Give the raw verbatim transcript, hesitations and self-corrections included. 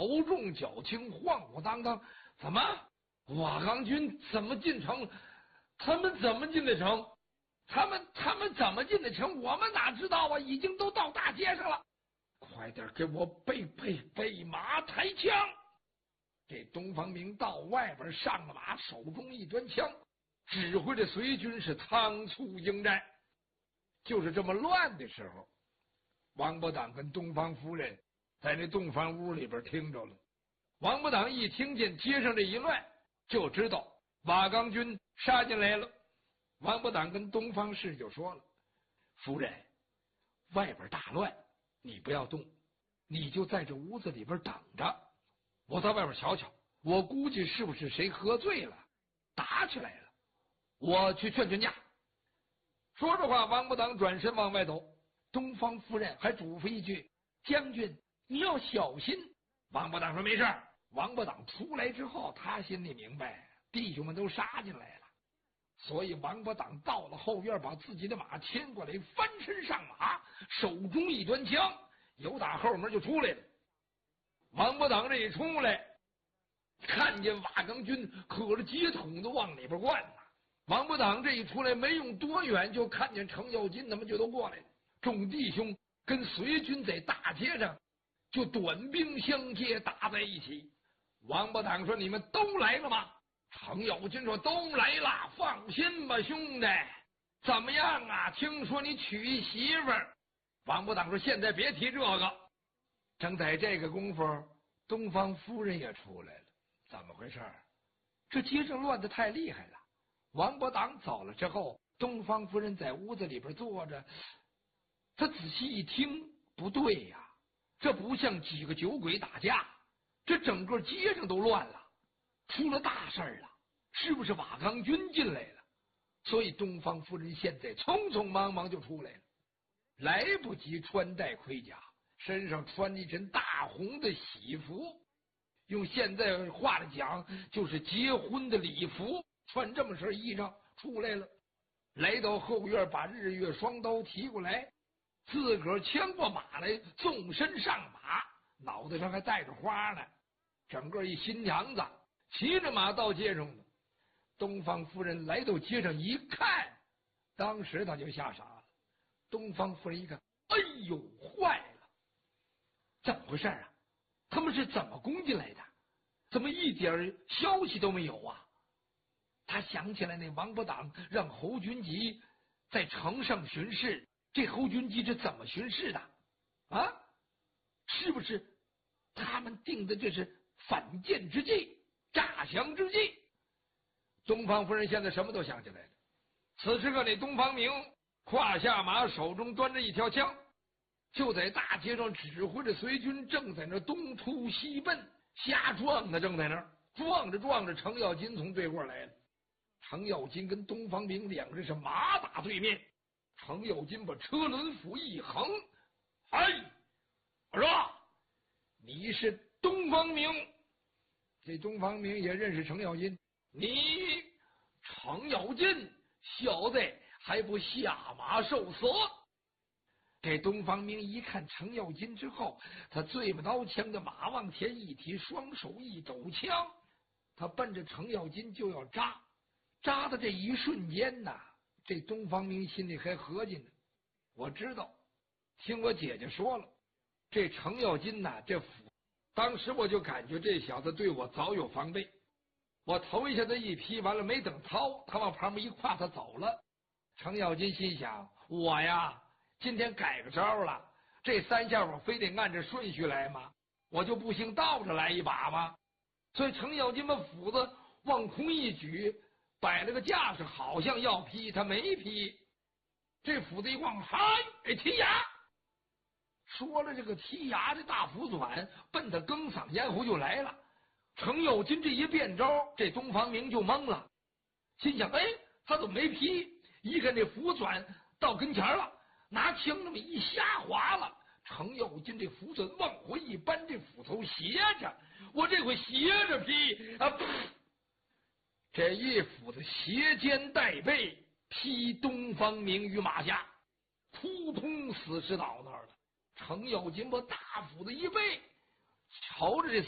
头重脚轻，晃晃荡荡。怎么？瓦岗军怎么进城？他们怎么进的城？他们他们怎么进的城？我们哪知道啊？已经都到大街上了。快点给我备备备马抬枪！这东方明到外边上了马，手中一端枪，指挥着随军是仓促应战。就是这么乱的时候，王伯党跟东方夫人在那洞房屋里边听着了。王伯党一听见街上这一乱，就知道瓦岗军杀进来了。王伯党跟东方氏就说了：“夫人，外边大乱，你不要动，你就在这屋子里边等着，我到外边瞧瞧，我估计是不是谁喝醉了打起来了，我去劝劝架。”说着话，王伯党转身往外走，东方夫人还嘱咐一句：“将军，你要小心。”王伯党说：“没事。”王伯党出来之后，他心里明白，弟兄们都杀进来了，所以王伯党到了后院，把自己的马牵过来，翻身上马，手中一端枪，由打后门就出来了。王伯党这一出来，看见瓦岗军可着街筒子往里边灌呐。王伯党这一出来，没用多远，就看见程咬金他们就都过来了。众弟兄跟随军在大街上就短兵相接，打在一起。王伯党说：“你们都来了吗？”程咬金说：“都来了，放心吧，兄弟。怎么样啊？听说你娶一媳妇儿？”王伯党说：“现在别提这个。”正在这个功夫，东方夫人也出来了。怎么回事？这街上乱得太厉害了。王伯党走了之后，东方夫人在屋子里边坐着，她仔细一听，不对呀，这不像几个酒鬼打架，这整个街上都乱了，出了大事了，是不是瓦岗军进来了？所以东方夫人现在匆匆忙忙就出来了，来不及穿戴盔甲，身上穿一身大红的喜服，用现在话来讲，就是结婚的礼服，穿这么身衣裳出来了。来到后院，把日月双刀提过来，自个儿牵过马来，纵身上马，脑袋上还带着花呢，整个一新娘子，骑着马到街上了。东方夫人来到街上一看，当时他就吓傻了。东方夫人一看，哎呦，坏了，怎么回事啊？他们是怎么攻进来的？怎么一点消息都没有啊？他想起来那王伯党让侯君集在城上巡视，这侯君集是怎么巡视的啊？是不是他们定的这是反间之计，诈降之计？东方夫人现在什么都想起来了。此时个那东方明胯下马，手中端着一条枪，就在大街上指挥着随军，正在那东突西奔，瞎撞呢，正在那儿撞着撞着，程咬金从对过来了。程咬金跟东方明两人是马打对面，程咬金把车轮斧一横，哎，我说你是东方明。这东方明也认识程咬金，你程咬金小子还不下马受死？这东方明一看程咬金之后，他醉不刀枪的马往前一提，双手一抖枪，他奔着程咬金就要扎。扎的这一瞬间呐，这东方明心里还合计呢，我知道，听我姐姐说了，这程咬金呐，这斧，当时我就感觉这小子对我早有防备。我头一下子一劈，完了没等掏，他往旁边一跨，他走了。程咬金心想，我呀今天改个招了，这三下我非得按着顺序来吗？我就不行倒着来一把吗？所以程咬金把斧子往空一举，摆了个架势，好像要劈，他没劈。这斧子一晃，嗨，给剔牙。说了这个剔牙的大斧短，奔他更嗓咽喉就来了。程咬金这一变招，这东方明就懵了，心想，哎，他怎么没劈？一看这斧短到跟前了，拿枪那么一瞎划了。程咬金这斧短往回一扳，这斧头斜着，我这回斜着劈啊！这一斧子斜肩带背，劈东方明于马下，扑通死尸倒那儿了。程咬金把大斧子一背，朝着这